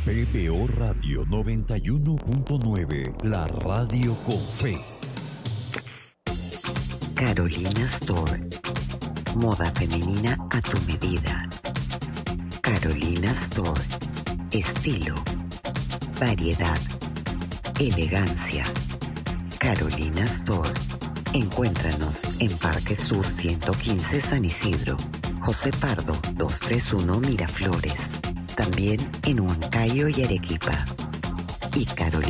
PBO Radio 91.9, la radio con fe. Carolina Store. Moda femenina a tu medida. Carolina Store. Estilo, variedad, elegancia. Carolina Store. Encuéntranos en Parque Sur 115 San Isidro, José Pardo 231 Miraflores. También en Huancayo y Arequipa. Y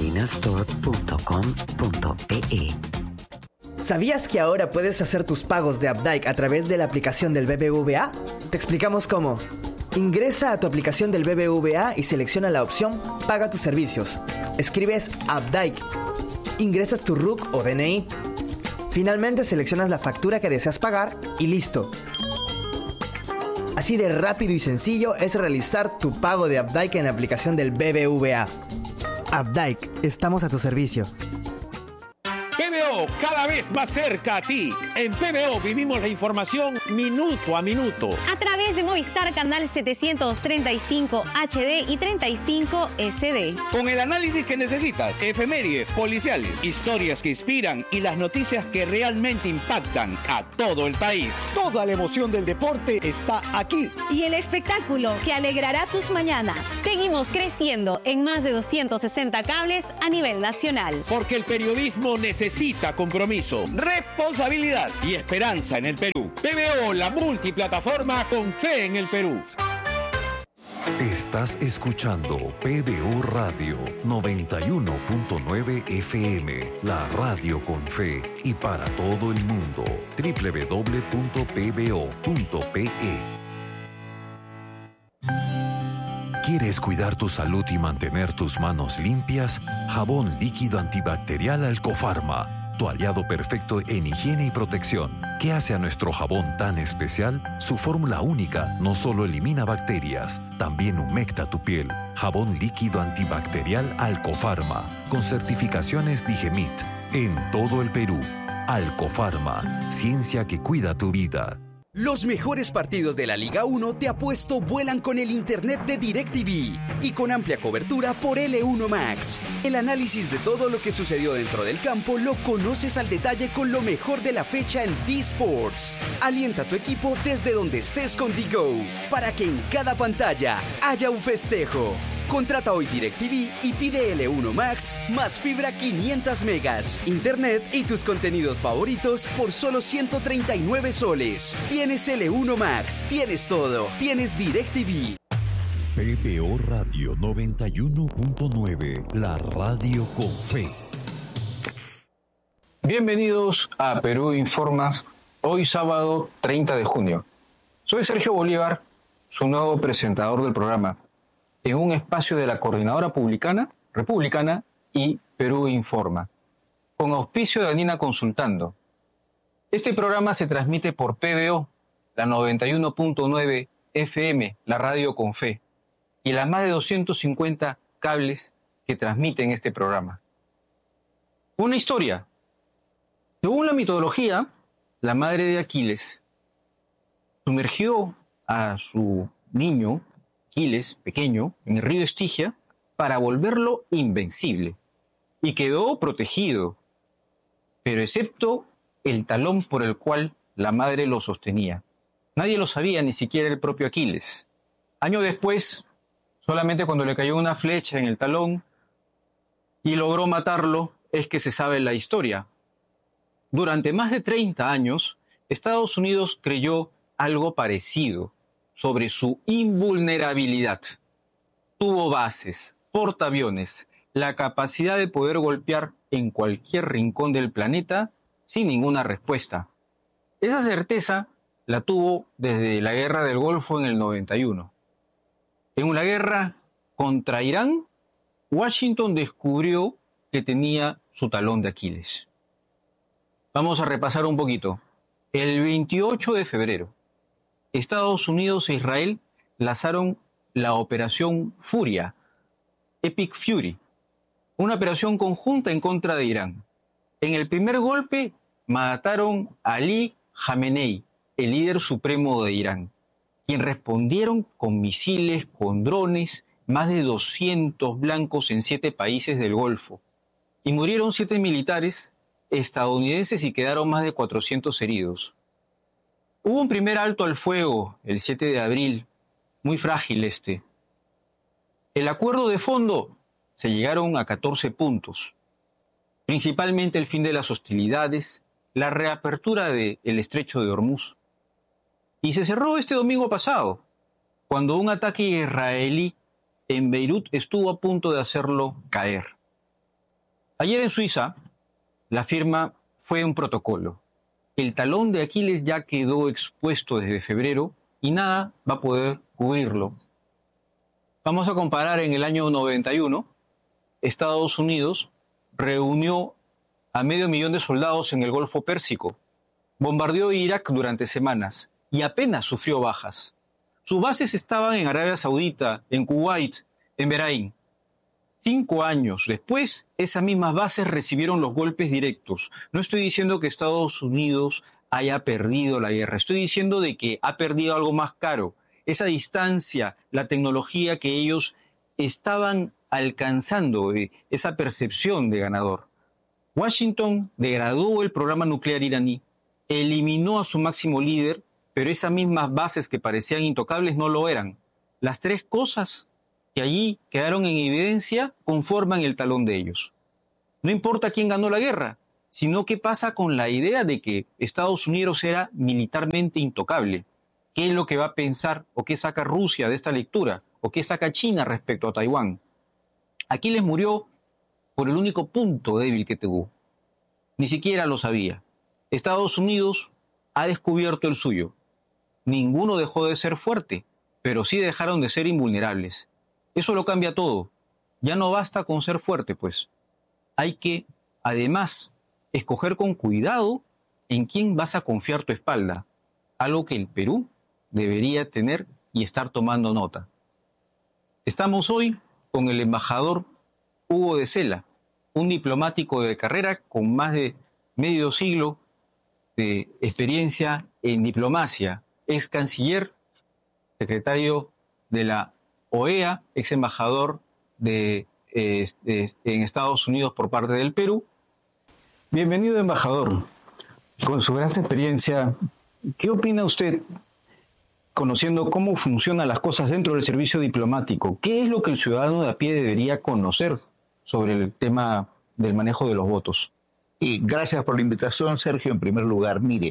carolinastore.com.pe. ¿Sabías que ahora puedes hacer tus pagos de Updike a través de la aplicación del BBVA? Te explicamos cómo. Ingresa a tu aplicación del BBVA y selecciona la opción Paga tus servicios. Escribes Updike. Ingresas tu RUC o DNI. Finalmente seleccionas la factura que deseas pagar y listo. Así de rápido y sencillo es realizar tu pago de Updike en la aplicación del BBVA. Updike, estamos a tu servicio. PBO, cada vez más cerca a ti. En PBO vivimos la información minuto a minuto. A través de Movistar Canal 735 HD y 35 SD. Con el análisis que necesitas, efemérides, policiales, historias que inspiran y las noticias que realmente impactan a todo el país. Toda la emoción del deporte está aquí. Y el espectáculo que alegrará tus mañanas. Seguimos creciendo en más de 260 cables a nivel nacional. Porque el periodismo necesita compromiso, responsabilidad y esperanza en el Perú. PBO, la multiplataforma con fe en el Perú. Estás escuchando PBO Radio 91.9 FM, la radio con fe y para todo el mundo. www.pbo.pe. ¿Quieres cuidar tu salud y mantener tus manos limpias? Jabón líquido antibacterial Alcofarma, tu aliado perfecto en higiene y protección. ¿Qué hace a nuestro jabón tan especial? Su fórmula única no solo elimina bacterias, también humecta tu piel. Jabón líquido antibacterial Alcofarma, con certificaciones Digemit, en todo el Perú. Alcofarma, ciencia que cuida tu vida. Los mejores partidos de la Liga 1 de Apuesto vuelan con el internet de DirecTV y con amplia cobertura por L1 Max. El análisis de todo lo que sucedió dentro del campo lo conoces al detalle con lo mejor de la fecha en D-Sports. Alienta a tu equipo desde donde estés con DGO para que en cada pantalla haya un festejo. Contrata hoy DirecTV y pide L1 Max más fibra 500 megas, internet y tus contenidos favoritos por solo 139 soles. Tienes L1 Max, tienes todo, tienes DirecTV. PBO Radio 91.9, la radio con fe. Bienvenidos a Perú Informa, hoy sábado 30 de junio. Soy Sergio Bolívar, su nuevo presentador del programa, en un espacio de la Coordinadora Republicana y Perú Informa, con auspicio de Anina Consultando. Este programa se transmite por PBO, la 91.9 FM, la radio con fe, y las más de 250 cables que transmiten este programa. Una historia. Según la mitología, la madre de Aquiles sumergió a su niño Aquiles, pequeño, en el río Estigia para volverlo invencible y quedó protegido, pero excepto el talón por el cual la madre lo sostenía. Nadie lo sabía, ni siquiera el propio Aquiles. Años después, solamente cuando le cayó una flecha en el talón y logró matarlo, es que se sabe la historia. Durante más de 30 años, Estados Unidos creyó algo parecido sobre su invulnerabilidad. Tuvo bases, portaaviones, la capacidad de poder golpear en cualquier rincón del planeta sin ninguna respuesta. Esa certeza la tuvo desde la Guerra del Golfo en el 91. En la guerra contra Irán, Washington descubrió que tenía su talón de Aquiles. Vamos a repasar un poquito. El 28 de febrero, Estados Unidos e Israel lanzaron la Operación Furia, Epic Fury, una operación conjunta en contra de Irán. En el primer golpe mataron a Ali Khamenei, el líder supremo de Irán, quien respondieron con misiles, con drones más de 200 blancos en 7 países del Golfo y murieron 7 militares estadounidenses y quedaron más de 400 heridos. Hubo un primer alto al fuego el 7 de abril, muy frágil este. El acuerdo de fondo se llegaron a 14 puntos, principalmente el fin de las hostilidades, la reapertura del estrecho de Hormuz. Y se cerró este domingo pasado, cuando un ataque israelí en Beirut estuvo a punto de hacerlo caer. Ayer en Suiza, la firma fue un protocolo. El talón de Aquiles ya quedó expuesto desde febrero y nada va a poder cubrirlo. Vamos a comparar en el año 91, Estados Unidos reunió a 500.000 de soldados en el Golfo Pérsico, bombardeó Irak durante semanas y apenas sufrió bajas. Sus bases estaban en Arabia Saudita, en Kuwait, en Bahrein. 5 años después, esas mismas bases recibieron los golpes directos. No estoy diciendo que Estados Unidos haya perdido la guerra, estoy diciendo de que ha perdido algo más caro. Esa distancia, la tecnología que ellos estaban alcanzando, esa percepción de ganador. Washington degradó el programa nuclear iraní, eliminó a su máximo líder, pero esas mismas bases que parecían intocables no lo eran. Las 3 cosas que allí quedaron en evidencia conforman el talón de ellos. No importa quién ganó la guerra, sino qué pasa con la idea de que Estados Unidos era militarmente intocable. ¿Qué es lo que va a pensar o qué saca Rusia de esta lectura? ¿O qué saca China respecto a Taiwán? Aquiles murió por el único punto débil que tuvo. Ni siquiera lo sabía. Estados Unidos ha descubierto el suyo. Ninguno dejó de ser fuerte, pero sí dejaron de ser invulnerables. Eso lo cambia todo. Ya no basta con ser fuerte, pues. Hay que, además, escoger con cuidado en quién vas a confiar tu espalda, algo que el Perú debería tener y estar tomando nota. Estamos hoy con el embajador Hugo de Sela, un diplomático de carrera con más de medio siglo de experiencia en diplomacia, ex canciller, secretario de la OEA, ex embajador en Estados Unidos por parte del Perú. Bienvenido, embajador. Con su gran experiencia, ¿qué opina usted, conociendo cómo funcionan las cosas dentro del servicio diplomático? ¿Qué es lo que el ciudadano de a pie debería conocer sobre el tema del manejo de los votos? Gracias por la invitación, Sergio. En primer lugar, mire,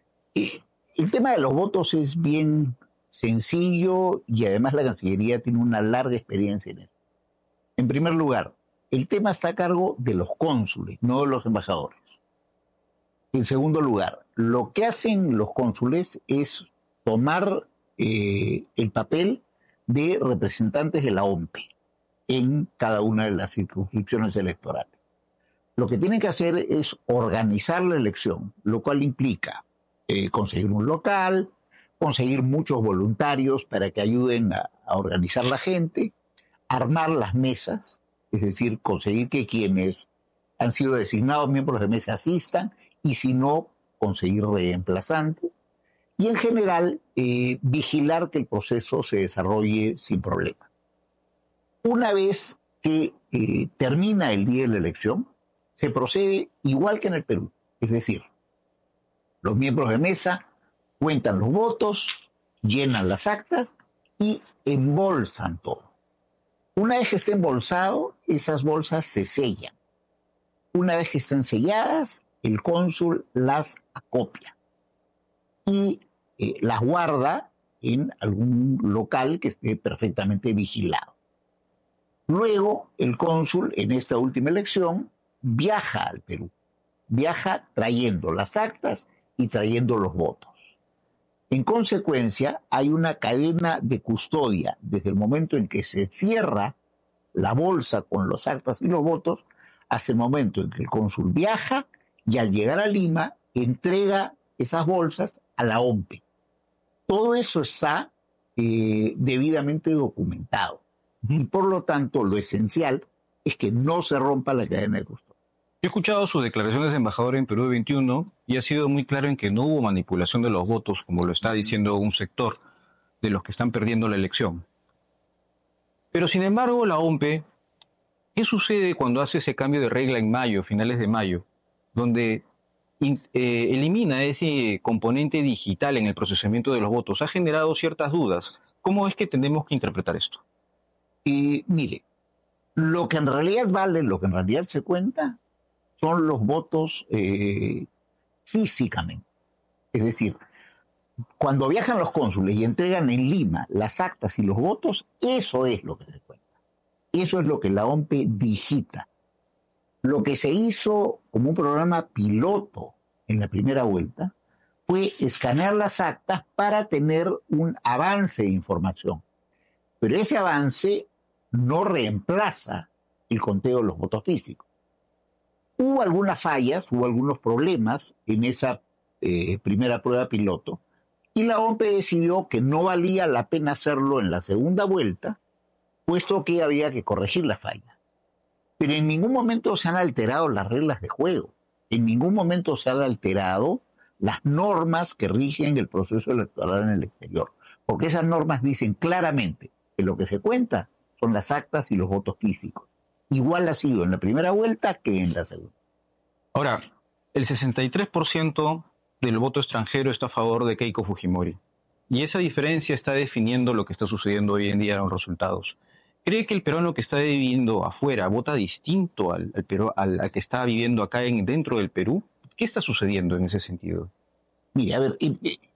el tema de los votos es bien sencillo y además la Cancillería tiene una larga experiencia en eso. En primer lugar, el tema está a cargo de los cónsules, no de los embajadores. En segundo lugar, lo que hacen los cónsules es tomar el papel de representantes de la OMPE en cada una de las circunscripciones electorales. Lo que tienen que hacer es organizar la elección, lo cual implica conseguir un local, conseguir muchos voluntarios para que ayuden a organizar la gente, armar las mesas, es decir, conseguir que quienes han sido designados miembros de mesa asistan y si no, conseguir reemplazantes y en general vigilar que el proceso se desarrolle sin problema. Una vez que termina el día de la elección, se procede igual que en el Perú, es decir, los miembros de mesa cuentan los votos, llenan las actas y embolsan todo. Una vez que esté embolsado, esas bolsas se sellan. Una vez que están selladas, el cónsul las acopia y las guarda en algún local que esté perfectamente vigilado. Luego, el cónsul, en esta última elección, viaja al Perú. Viaja trayendo las actas y trayendo los votos. En consecuencia, hay una cadena de custodia desde el momento en que se cierra la bolsa con las actas y los votos hasta el momento en que el cónsul viaja y al llegar a Lima entrega esas bolsas a la OMPE. Todo eso está debidamente documentado y por lo tanto lo esencial es que no se rompa la cadena de custodia. Yo he escuchado sus declaraciones de embajador en Perú 21 y ha sido muy claro en que no hubo manipulación de los votos, como lo está diciendo un sector de los que están perdiendo la elección. Pero sin embargo, la OMP, ¿qué sucede cuando hace ese cambio de regla en mayo, finales de mayo, donde elimina ese componente digital en el procesamiento de los votos? Ha generado ciertas dudas. ¿Cómo es que tenemos que interpretar esto? Mire, lo que en realidad vale, lo que en realidad se cuenta, son los votos físicamente. Es decir, cuando viajan los cónsules y entregan en Lima las actas y los votos, eso es lo que se cuenta. Eso es lo que la OMP digita. Lo que se hizo como un programa piloto en la primera vuelta fue escanear las actas para tener un avance de información. Pero ese avance no reemplaza el conteo de los votos físicos. Hubo algunas fallas, hubo algunos problemas en esa primera prueba piloto, y la OMP decidió que no valía la pena hacerlo en la segunda vuelta, puesto que había que corregir las fallas. Pero en ningún momento se han alterado las reglas de juego, en ningún momento se han alterado las normas que rigen el proceso electoral en el exterior, porque esas normas dicen claramente que lo que se cuenta son las actas y los votos físicos. Igual ha sido en la primera vuelta que en la segunda. Ahora, el 63% del voto extranjero está a favor de Keiko Fujimori. Y esa diferencia está definiendo lo que está sucediendo hoy en día en los resultados. ¿Cree que el peruano que está viviendo afuera vota distinto al que está viviendo acá dentro del Perú? ¿Qué está sucediendo en ese sentido? Mire, a ver,